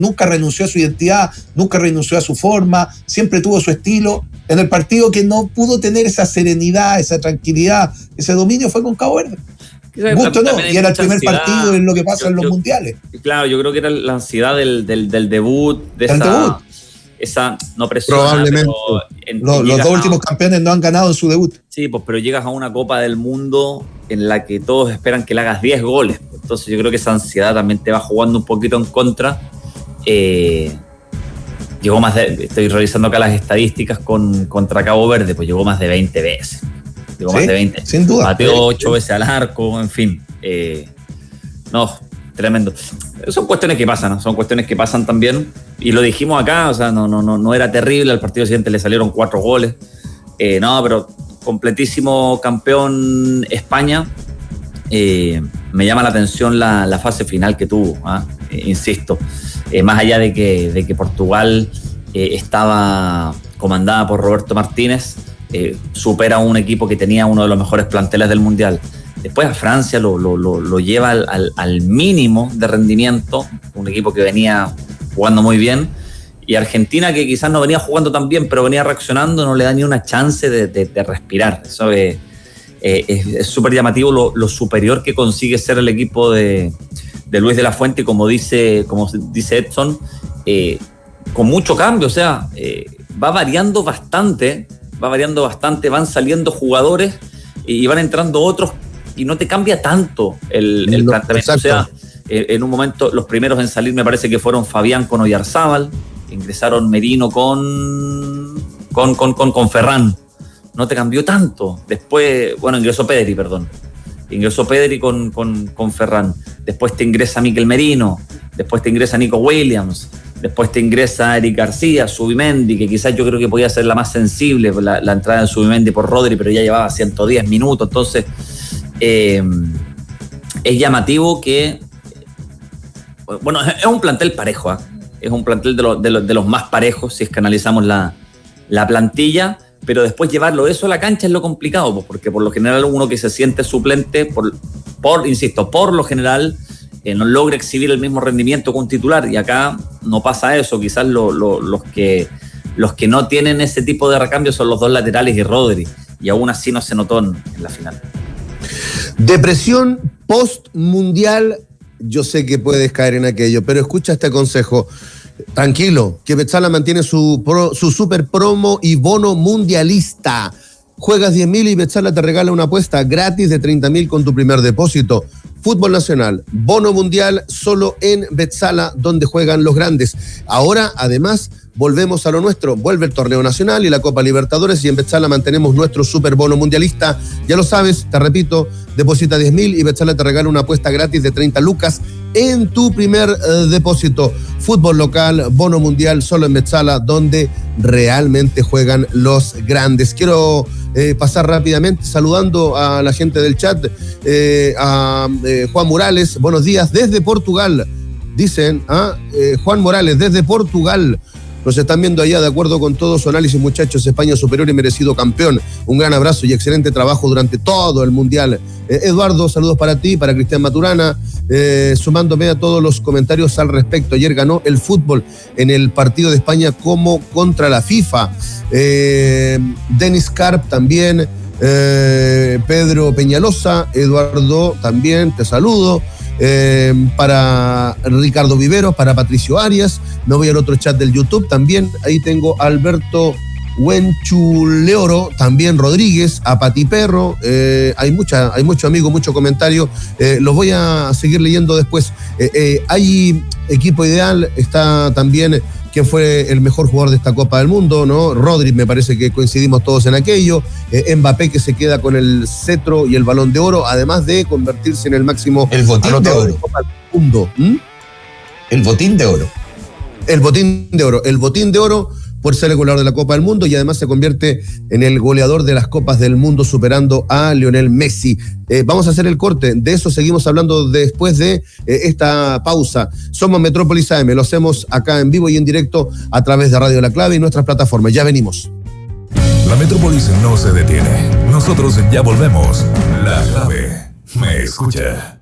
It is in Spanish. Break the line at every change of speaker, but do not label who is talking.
nunca renunció a su identidad, nunca renunció a su forma, siempre tuvo su estilo. En el partido que no pudo tener esa serenidad, esa tranquilidad, ese dominio fue con Cabo Verde. Gusto no, y era el primer partido en lo que pasa en los mundiales.
Claro, yo creo que era la ansiedad del debut, esa no presión.
Probablemente. Los dos últimos campeones no han ganado en su debut.
Sí, pues, pero llegas a una Copa del Mundo en la que todos esperan que le hagas 10 goles. Entonces yo creo que esa ansiedad también te va jugando un poquito en contra. Llegó más estoy revisando acá las estadísticas contra Cabo Verde, pues llegó más de 20 veces. Llegó más de 20.
Sin duda.
Bateó 8 veces al arco, en fin. No, tremendo. Son cuestiones que pasan, ¿no? Son cuestiones que pasan también. Y lo dijimos acá, o sea, no era terrible. Al partido siguiente le salieron 4 goles. No, pero completísimo campeón España. Me llama la atención la fase final que tuvo, insisto. Más allá de que Portugal estaba comandada por Roberto Martínez, supera a un equipo que tenía uno de los mejores planteles del Mundial. Después a Francia lo lleva al mínimo de rendimiento, un equipo que venía jugando muy bien, y Argentina, que quizás no venía jugando tan bien, pero venía reaccionando, no le da ni una chance de respirar. Eso es súper llamativo lo superior que consigue ser el equipo de Luis de la Fuente, como dice Edson, con mucho cambio, o sea, va variando bastante, van saliendo jugadores y van entrando otros y no te cambia tanto el planteamiento. O sea, en un momento los primeros en salir me parece que fueron Fabián con Oyarzábal, ingresaron Merino con Ferran, no te cambió tanto. Después, ingresó Pedri con Ferran, después te ingresa Mikel Merino, después te ingresa Nico Williams, después te ingresa Eric García, Zubimendi, que quizás yo creo que podía ser la más sensible, la entrada de Zubimendi por Rodri, pero ya llevaba 110 minutos, entonces es llamativo que, es un plantel parejo, es un plantel de los más parejos, si es que analizamos la plantilla, pero después llevarlo eso a la cancha es lo complicado, porque por lo general uno que se siente suplente, por lo general, no logra exhibir el mismo rendimiento que un titular, y acá no pasa eso. Quizás los que no tienen ese tipo de recambio son los dos laterales y Rodri, y aún así no se notó en la final.
Depresión post-mundial, yo sé que puedes caer en aquello, pero escucha este consejo. Tranquilo, que Betzala mantiene su super promo y bono mundialista. Juegas 10.000 y Betzala te regala una apuesta gratis de 30.000 con tu primer depósito. Fútbol nacional, bono mundial solo en Betzala, donde juegan los grandes. Ahora, además, volvemos a lo nuestro. Vuelve el torneo nacional y la Copa Libertadores, y en Betzala mantenemos nuestro super bono mundialista. Ya lo sabes, te repito, deposita 10.000 y Betzala te regala una apuesta gratis de 30 lucas en tu primer depósito. Fútbol local, bono mundial solo en Betzala, donde realmente juegan los grandes. Quiero pasar rápidamente saludando a la gente del chat, a Juan Morales, buenos días desde Portugal, dicen, Juan Morales desde Portugal. Nos están viendo allá, de acuerdo con todo su análisis, muchachos. España superior y merecido campeón. Un gran abrazo y excelente trabajo durante todo el Mundial. Eduardo, saludos para ti, para Cristian Maturana. Sumándome a todos los comentarios al respecto. Ayer ganó el fútbol en el partido de España como contra la FIFA. Denis Karp también. Pedro Peñalosa. Eduardo también, te saludo. Para Ricardo Viveros, para Patricio Arias. Me voy al otro chat del YouTube también. Ahí tengo a Alberto Huenchuleoro, también Rodríguez, a Pati Perro. Hay mucho amigo, mucho comentario. Los voy a seguir leyendo después. Hay equipo ideal, está también quién fue el mejor jugador de esta Copa del Mundo, ¿no? Rodri, me parece que coincidimos todos en aquello. Mbappé, que se queda con el cetro y el Balón de Oro, además de convertirse en el máximo
botín de oro.
Copa del Mundo.
El botín de oro.
El botín de oro por ser el goleador de la Copa del Mundo, y además se convierte en el goleador de las Copas del Mundo, superando a Lionel Messi. Vamos a hacer el corte, de eso seguimos hablando después de esta pausa. Somos Metrópolis AM, lo hacemos acá en vivo y en directo a través de Radio La Clave y nuestras plataformas. Ya venimos.
La Metrópolis no se detiene. Nosotros ya volvemos. La Clave me escucha.